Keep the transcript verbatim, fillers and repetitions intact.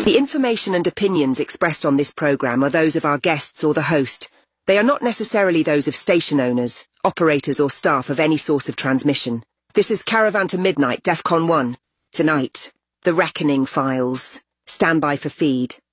The information and opinions expressed on this programme are those of our guests or the host. They are not necessarily those of station owners, operators or staff of any source of transmission. This is Caravan to Midnight, DEFCON one. Tonight, The Reckoning Files. Stand by for feed.